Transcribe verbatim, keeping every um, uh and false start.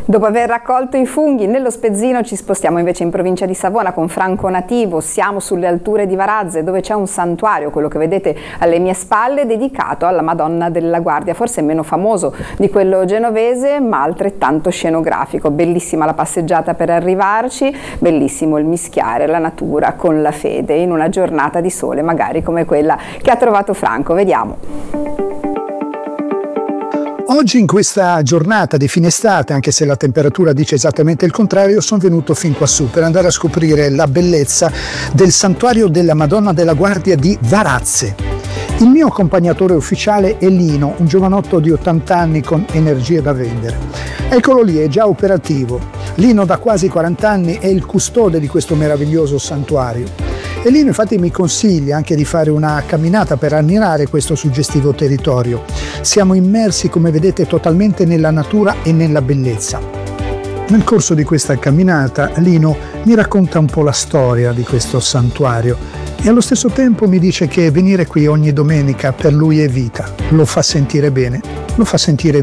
Dopo aver raccolto i funghi nello Spezzino ci spostiamo invece in provincia di Savona con Franco Nativo. Siamo sulle alture di Varazze dove c'è un santuario, quello che vedete alle mie spalle, dedicato alla Madonna della Guardia, forse meno famoso di quello genovese ma altrettanto scenografico. Bellissima la passeggiata per arrivarci, bellissimo il mischiare la natura con la fede in una giornata di sole magari come quella che ha trovato Franco. Vediamo. Oggi in questa giornata di fine estate, anche se la temperatura dice esattamente il contrario, sono venuto fin quassù per andare a scoprire la bellezza del santuario della Madonna della Guardia di Varazze. Il mio accompagnatore ufficiale è Lino, un giovanotto di ottanta anni con energie da vendere. Eccolo lì, è già operativo. Lino da quasi quaranta anni è il custode di questo meraviglioso santuario. E Lino infatti mi consiglia anche di fare una camminata per ammirare questo suggestivo territorio. Siamo immersi, come vedete, totalmente nella natura e nella bellezza. Nel corso di questa camminata Lino mi racconta un po' la storia di questo santuario e allo stesso tempo mi dice che venire qui ogni domenica per lui è vita, lo fa sentire bene, lo fa sentire